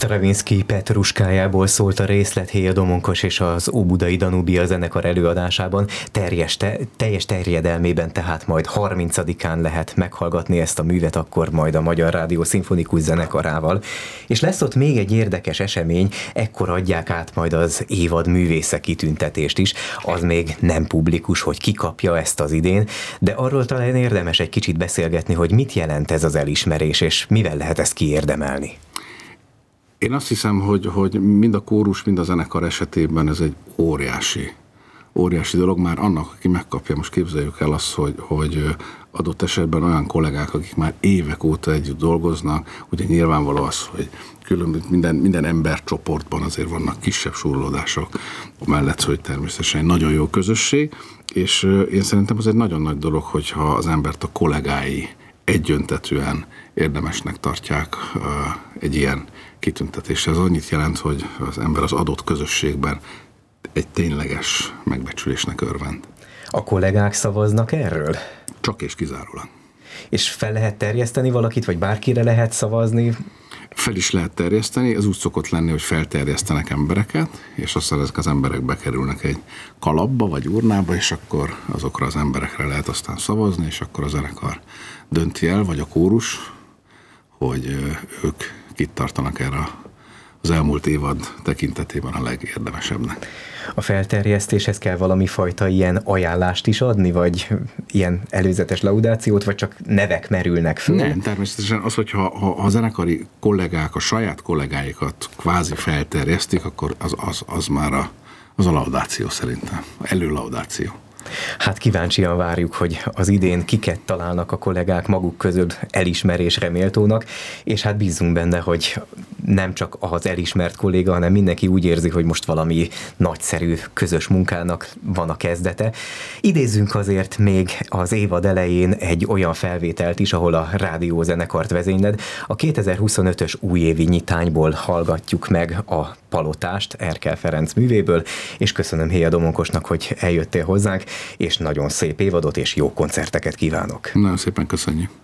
Stravinsky Petruskájából szólt a részlet Héja Domonkos és az Óbudai Danubia zenekar előadásában. Teljes terjedelmében, tehát majd 30-án lehet meghallgatni ezt a művet, akkor majd a Magyar Rádió Szimfonikus Zenekarával. És lesz ott még egy érdekes esemény, ekkor adják át majd az évad művésze kitüntetést is. Az még nem publikus, hogy ki kapja ezt az idén, de arról talán érdemes egy kicsit beszélgetni, hogy mit jelent ez az elismerés, és mivel lehet ezt kiérdemelni. Én azt hiszem, hogy mind a kórus, mind a zenekar esetében ez egy óriási dolog, már annak, aki megkapja, most képzeljük el azt, hogy adott esetben olyan kollégák, akik már évek óta együtt dolgoznak, ugye nyilvánvaló az, hogy minden embercsoportban azért vannak kisebb surlódások, mellett, hogy természetesen egy nagyon jó közösség, és én szerintem ez egy nagyon nagy dolog, hogyha az embert a kollégái egyöntetűen érdemesnek tartják egy ilyen kitüntetésre. Ez annyit jelent, hogy az ember az adott közösségben egy tényleges megbecsülésnek örvend. A kollégák szavaznak erről? Csak és kizárólag. És fel lehet terjeszteni valakit, vagy bárkire lehet szavazni? Fel is lehet terjeszteni, ez úgy szokott lenni, hogy felterjesztenek embereket, és aztán ezek az emberek bekerülnek egy kalapba, vagy urnába, és akkor azokra az emberekre lehet aztán szavazni, és akkor a zenekar dönti el, vagy a kórus, hogy ők kit tartanak erre az elmúlt évad tekintetében a legérdemesebbnek. A felterjesztéshez kell valami fajta ilyen ajánlást is adni, vagy ilyen előzetes laudációt, vagy csak nevek merülnek föl? Nem, természetesen az, hogyha a zenekari kollégák a saját kollégáikat kvázi felterjesztik, akkor az már az a laudáció szerintem, előlaudáció. Hát kíváncsian várjuk, hogy az idén kiket találnak a kollégák maguk közül elismerésre méltónak, és hát bízunk benne, hogy nem csak az elismert kolléga, hanem mindenki úgy érzi, hogy most valami nagyszerű közös munkának van a kezdete. Idézzünk azért még az évad elején egy olyan felvételt is, ahol a rádiózenekart vezényled. A 2025-ös újévi nyitányból hallgatjuk meg a Palotást Erkel Ferenc művéből, és köszönöm Héja Domonkosnak, hogy eljöttél hozzánk, és nagyon szép évadot és jó koncerteket kívánok. Nagyon szépen köszönjük.